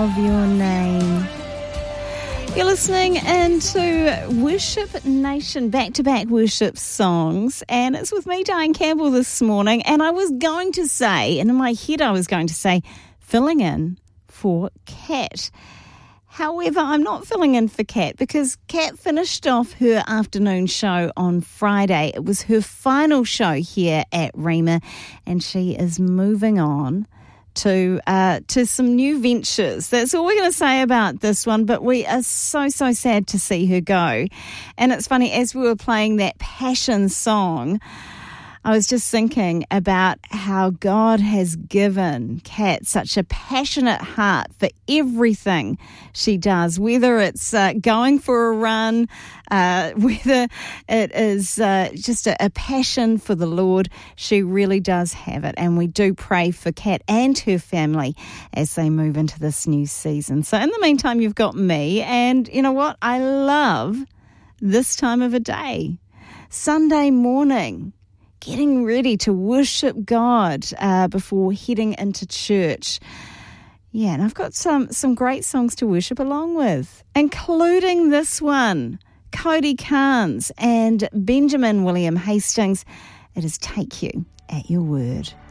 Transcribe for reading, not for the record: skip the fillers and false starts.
of your name. You're listening into Worship Nation, back-to-back worship songs, and it's with me, Diane Campbell, this morning, and I was going to say, and in my head I was going to say, filling in for Kat. However, I'm not filling in for Kat because Kat finished off her afternoon show on Friday. It was her final show here at Rhema, and she is moving on to some new ventures. That's all we're going to say about this one, but we are so sad to see her go. And it's funny, as we were playing that Passion song, I was just thinking about how God has given Kat such a passionate heart for everything she does, whether it's going for a run, whether it is just a passion for the Lord. She really does have it, and we do pray for Kat and her family as they move into this new season. So in the meantime, you've got me, and you know what? I love this time of a day, Sunday morning, getting ready to worship God before heading into church. Yeah, and I've got some great songs to worship along with, including this one, Cody Carnes and Benjamin William Hastings. It is Take You at Your Word.